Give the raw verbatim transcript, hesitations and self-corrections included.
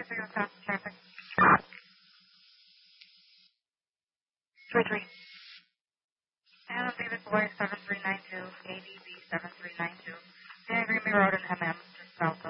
zero south traffic. Three three. And David Boy seven three nine two, A D B seven three nine two. San Green Road in M M, just south of.